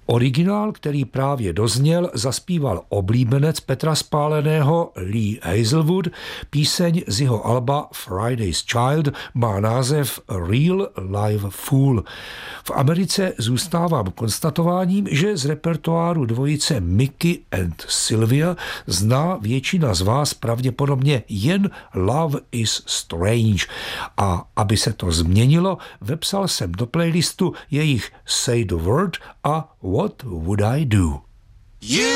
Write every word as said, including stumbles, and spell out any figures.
Originál, který právě dozněl, zaspíval oblíbenec Petra Spáleného Lee Hazelwood. Píseň z jeho alba Friday's Child má název Real Live Fool. V Americe zůstávám konstatováním, že z repertoáru dvojice Mickey and Sylvia zná většina z vás pravděpodobně jen Love is Strange. A aby se to změnilo, vepsal jsem do playlistu jejich Say the Word a What Would I Do. You